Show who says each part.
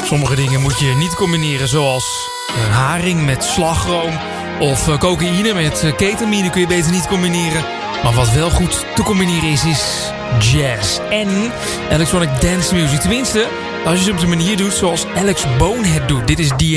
Speaker 1: Sommige dingen moet je niet combineren, zoals haring met slagroom of cocaïne met ketamine kun je beter niet combineren. Maar wat wel goed te combineren is jazz en electronic dance music. Tenminste, als je het op de manier doet zoals Alex Bonehead doet. Dit is